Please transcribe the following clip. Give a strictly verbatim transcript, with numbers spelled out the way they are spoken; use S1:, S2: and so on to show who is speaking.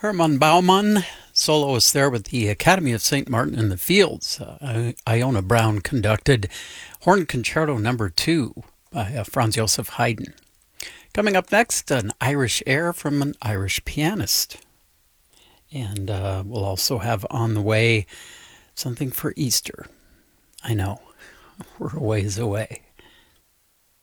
S1: Hermann Baumann, soloist there with the Academy of Saint Martin in the Fields. Uh, Iona Brown conducted Horn Concerto Number Two by uh, Franz Joseph Haydn. Coming up next, an Irish air from an Irish pianist. And uh, we'll also have on the way something for Easter. I know, we're a ways away.